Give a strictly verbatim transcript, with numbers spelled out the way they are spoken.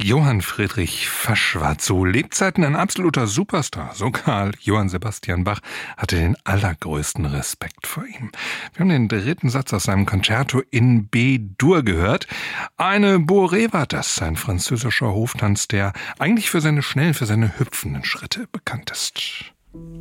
Johann Friedrich Fasch war zu Lebzeiten ein absoluter Superstar. Sogar Johann Sebastian Bach hatte den allergrößten Respekt vor ihm. Wir haben den dritten Satz aus seinem Concerto in B-Dur gehört. Eine Bourrée war das, ein französischer Hoftanz, der eigentlich für seine schnellen, für seine hüpfenden Schritte bekannt ist.